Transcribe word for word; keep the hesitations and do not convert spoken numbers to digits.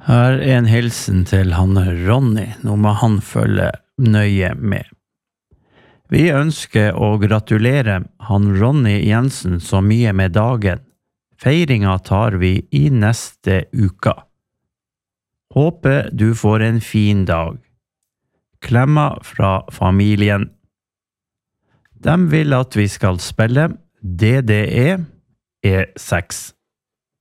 Her er en hilsen til han Ronny, nå må han følge nøye med. Vi ønsker å gratulere han Ronny Jensen så mye med dagen. Feiringa tar vi i neste uka. Håper du får en fin dag. Klemma fra familien. De vil at vi skal spille D D E E seks.